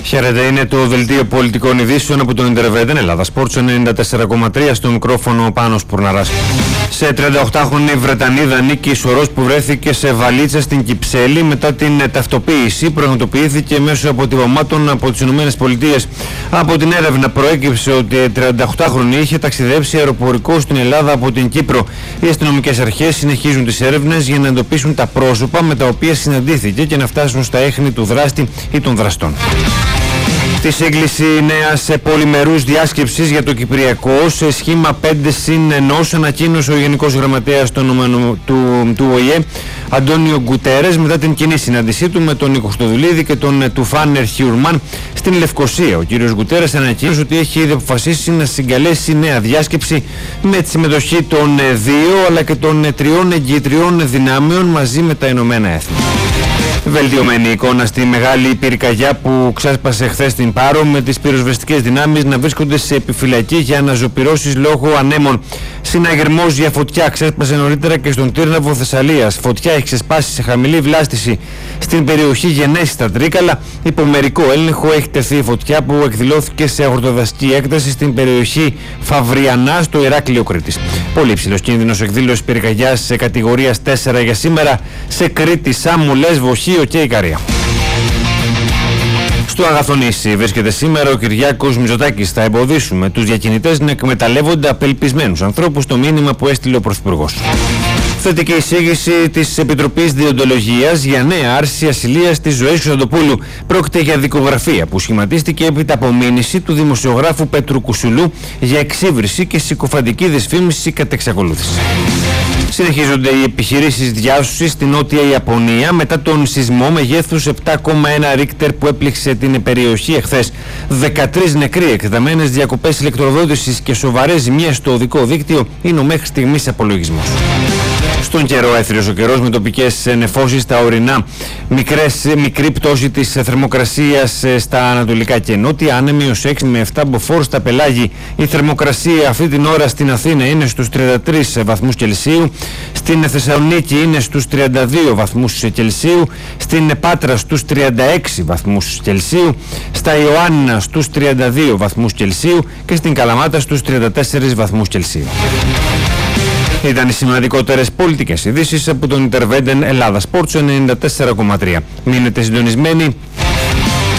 Χαίρετε, είναι το δελτίο πολιτικών ειδήσεων από τον Interveden Ελλάδα Sports 94,3, στο μικρόφωνο ο Πάνος Πουρναράς. Σε 38χρονη Βρετανίδα Νίκη Σορός, που βρέθηκε σε βαλίτσα στην Κυψέλη μετά την ταυτοποίηση, πραγματοποιήθηκε μέσω αποτυπωμάτων από τις ΗΠΑ. Από την έρευνα προέκυψε ότι η 38χρονη είχε ταξιδέψει αεροπορικό στην Ελλάδα από την Κύπρο. Οι αστυνομικές αρχές συνεχίζουν τις έρευνες για να εντοπίσουν τα πρόσωπα με τα οποία συναντήθηκε και να φτάσουν στα ίχνη του δράστη ή των δραστών. Στη σύγκληση νέας πολυμερούς διάσκεψης για το Κυπριακό σε σχήμα 5+1 ανακοίνωσε ο Γενικός Γραμματέας του ΟΗΕ Αντώνιο Γκουτέρες μετά την κοινή συνάντησή του με τον Νίκο Χρυστοδουλίδη και τον Τουφάν Χιουρμάν στην Λευκοσία. Ο κ. Γκουτέρες ανακοίνωσε ότι έχει ήδη αποφασίσει να συγκαλέσει νέα διάσκεψη με τη συμμετοχή των 2 αλλά και των 3 εγγυητριών δυνάμεων μαζί με τα Ηνωμένα Έθνη. Βελτιωμένη εικόνα στη μεγάλη πυρκαγιά που ξέσπασε χθες στην Πάρο, με τις πυροσβεστικές δυνάμεις να βρίσκονται σε επιφυλακή για αναζωπυρώσεις λόγω ανέμων. Συναγερμός για φωτιά ξέσπασε νωρίτερα και στον Τύρναβο Θεσσαλίας. Φωτιά έχει ξεσπάσει σε χαμηλή βλάστηση στην περιοχή Γενέση στα Τρίκαλα. Υπό μερικό έλεγχο έχει τεθεί η φωτιά που εκδηλώθηκε σε αγροτοδασική έκταση στην περιοχή Φαβριανά στο Ηράκλειο Κρήτης. Πολύ υψηλός κίνδυνος εκδήλωσης πυρκαγιάς σε κατηγορίας 4 για σήμερα σε Κρήτη, Σάμου, Λέσβο, Χίο και Ικαρία. Στο Αγαθονήσι βρίσκεται σήμερα ο Κυριάκος Μητσοτάκης. Θα εμποδίσουμε τους διακινητές να εκμεταλλεύονται απελπισμένους ανθρώπους, το μήνυμα που έστειλε ο Πρωθυπουργός. Θετική εισήγηση της Επιτροπής Διοντολογίας για νέα άρση ασυλίας της Ζωής Χρυστοδοπούλου. Πρόκειται για δικογραφία που σχηματίστηκε έπειτα από μήνυση του δημοσιογράφου Πέτρου Κουσουλού για εξύβριση και συκοφαντική δυσφήμιση κατ' εξακολούθηση. Συνεχίζονται οι επιχειρήσεις διάσωσης στην Νότια Ιαπωνία μετά τον σεισμό μεγέθους 7,1 Ρίκτερ που έπληξε την περιοχή εχθές. 13 νεκροί, εκτεταμένες διακοπές ηλεκτροδότησης και σοβαρές ζημιές στο οδικό δίκτυο είναι ο μέχρι στιγμής απολογισμός. Στον καιρό, έθριος ο καιρός με τοπικές νεφώσεις στα ορεινά, μικρή πτώση της θερμοκρασίας στα ανατολικά και νότια, άνεμοι ως 6 με 7 μποφόρ στα πελάγη. Η θερμοκρασία αυτή την ώρα στην Αθήνα είναι στους 33 βαθμούς Κελσίου, στην Θεσσαλονίκη είναι στους 32 βαθμούς Κελσίου, στην Πάτρα στους 36 βαθμούς Κελσίου, στα Ιωάννινα στους 32 βαθμούς Κελσίου και στην Καλαμάτα στους 34 βαθμούς Κελσίου. Ήταν οι σημαντικότερες πολιτικές ειδήσεις από τον Interveden Ελλάδα Sports 94,3. Μείνετε συντονισμένοι.